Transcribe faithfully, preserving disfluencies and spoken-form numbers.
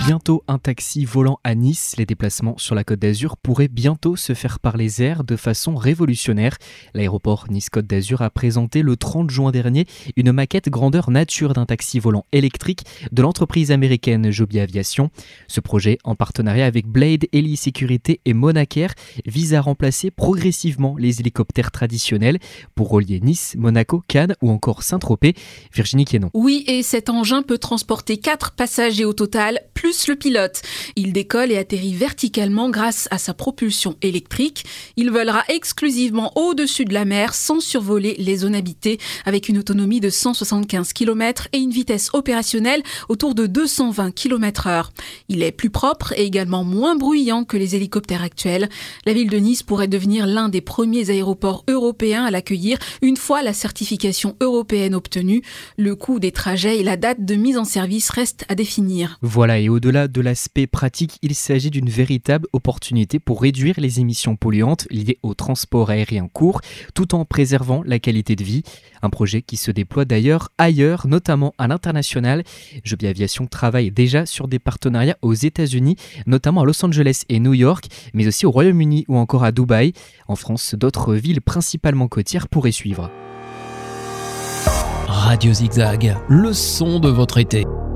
bientôt un taxi volant à Nice. Les déplacements sur la Côte d'Azur pourraient bientôt se faire par les airs de façon révolutionnaire. L'aéroport Nice-Côte d'Azur a présenté le trente juin dernier une maquette grandeur nature d'un taxi volant électrique de l'entreprise américaine Joby Aviation. Ce projet, en partenariat avec Blade Hélisécurité et Monacair, vise à remplacer progressivement les hélicoptères traditionnels pour relier Nice, Monaco, Cannes ou encore Saint-Tropez. Virginie Quénon. Oui, et cet engin peut transporter quatre passagers au total, plus le pilote. Il décolle et atterrit verticalement grâce à sa propulsion électrique. Il volera exclusivement au-dessus de la mer sans survoler les zones habitées, avec une autonomie de cent soixante-quinze kilomètres et une vitesse opérationnelle autour de deux cent vingt kilomètres heure. Il est plus propre et également moins bruyant que les hélicoptères actuels. La ville de Nice pourrait devenir l'un des premiers aéroports européens à l'accueillir une fois la certification européenne obtenue. Le coût des trajets et la date de mise en service restent à définir. Voilà, et au-delà de l'aspect pratique, il s'agit d'une véritable opportunité pour réduire les émissions polluantes liées au transport aérien court, tout en préservant la qualité de vie. Un projet qui se déploie d'ailleurs ailleurs, notamment à l'international. Joby Aviation travaille déjà sur des partenariats aux États-Unis, notamment à Los Angeles et New York, mais aussi au Royaume-Uni ou encore à Dubaï. En France, d'autres villes principalement côtières pourraient suivre. Radio Zigzag, le son de votre été.